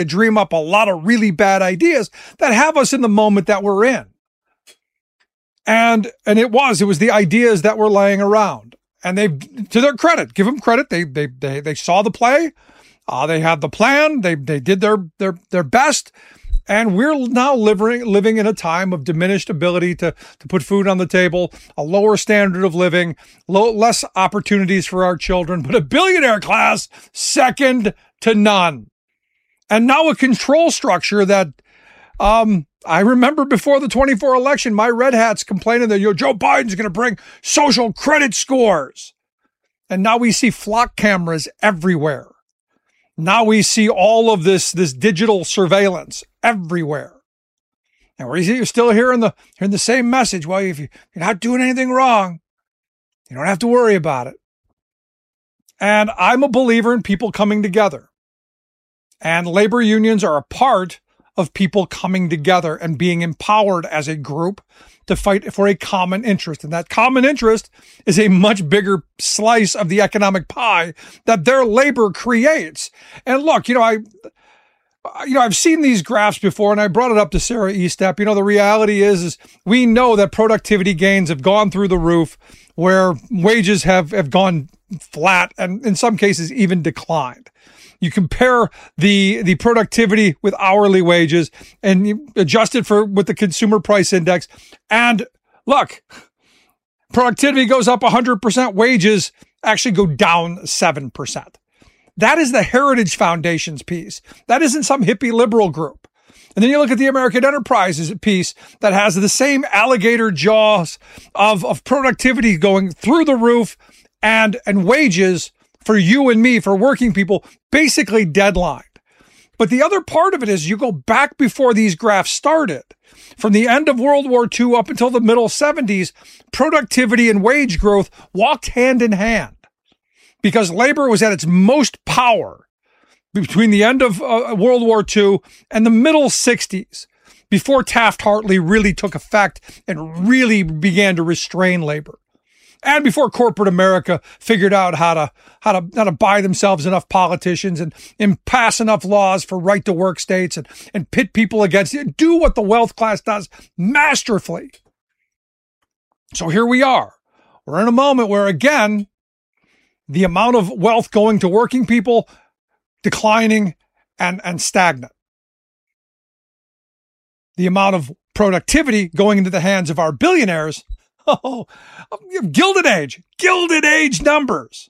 dream up a lot of really bad ideas that have us in the moment that we're in. And it was the ideas that were laying around. And they, to their credit, give them credit. They saw the play. They had the plan. They did their best. And we're now living in a time of diminished ability to put food on the table, a lower standard of living, less opportunities for our children, but a billionaire class second to none. And now a control structure that I remember before the 24 election, my red hats complaining that Joe Biden's going to bring social credit scores. And now we see flock cameras everywhere. Now we see all of this digital surveillance everywhere. And we're still hearing the same message. Well, if you're not doing anything wrong, you don't have to worry about it. And I'm a believer in people coming together. And labor unions are a part of people coming together and being empowered as a group to fight for a common interest. And that common interest is a much bigger slice of the economic pie that their labor creates. And look, I've seen these graphs before, and I brought it up to Sarah Estep. The reality is we know that productivity gains have gone through the roof, where wages have gone flat and in some cases even declined. You compare the productivity with hourly wages and you adjust it with the consumer price index. And look, productivity goes up 100%, wages actually go down 7%. That is the Heritage Foundation's piece. That isn't some hippie liberal group. And then you look at the American Enterprises piece that has the same alligator jaws of productivity going through the roof and wages for you and me, for working people, basically deadlined. But the other part of it is you go back before these graphs started. From the end of World War II up until the middle 70s, productivity and wage growth walked hand in hand because labor was at its most power between the end of World War II and the middle 60s, before Taft-Hartley really took effect and really began to restrain labor. And before corporate America figured out how to buy themselves enough politicians and pass enough laws for right to work states and pit people against it, do what the wealth class does masterfully. So here we are. We're in a moment where, again, the amount of wealth going to working people declining and stagnant. The amount of productivity going into the hands of our billionaires. Oh, Gilded Age numbers.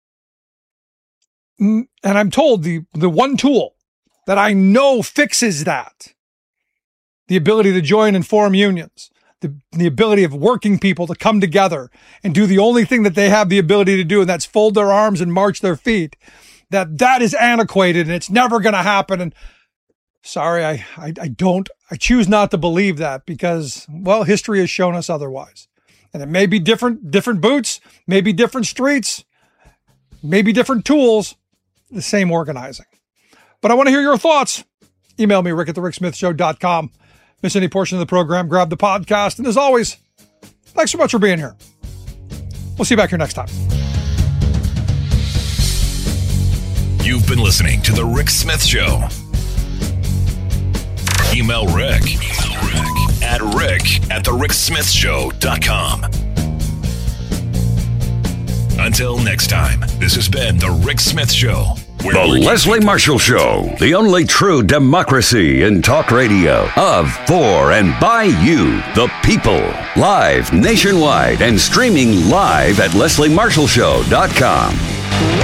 And I'm told the one tool that I know fixes that, the ability to join and form unions, the ability of working people to come together and do the only thing that they have the ability to do, and that's fold their arms and march their feet, that is antiquated and it's never going to happen. And sorry, I choose not to believe that because, well, history has shown us otherwise. And it may be different boots, maybe different streets, maybe different tools, the same organizing. But I want to hear your thoughts. Email me, rick@thericksmithshow.com. Miss any portion of the program, grab the podcast. And as always, thanks so much for being here. We'll see you back here next time. You've been listening to The Rick Smith Show. Email Rick at rick@thericksmithshow.com. Until next time, this has been The Rick Smith Show. The Leslie Marshall Show, the only true democracy in talk radio, of, for, and by you, the people. Live nationwide and streaming live at lesliemarshallshow.com.